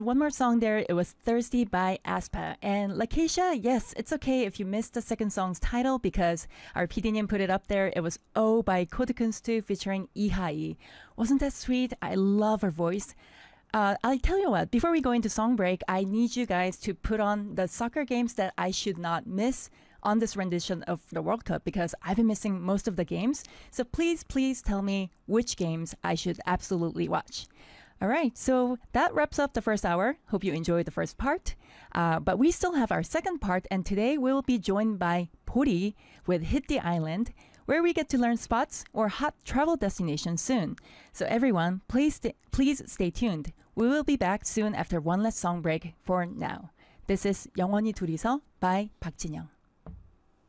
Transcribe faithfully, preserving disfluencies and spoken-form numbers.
One more song there, it was Thirsty by aespa. And Lakeisha, yes, it's okay if you missed the second song's title because our PD님 put it up there. It was Oh by Kodekunstu featuring Ihai. Wasn't that sweet? I love her voice. Uh, I'll tell you what, before we go into song break, I need you guys to put on the soccer games that I should not miss on this rendition of the World Cup because I've been missing most of the games. So please, please tell me which games I should absolutely watch. All right, so that wraps up the first hour. Hope you enjoyed the first part. Uh, but we still have our second part, and today we'll be joined by Pori with Hit the Island, where we get to learn spots or hot travel destinations soon. So everyone, please, st- please stay tuned. We will be back soon after one last song break for now. This is 영원히 둘이서 by 박진영.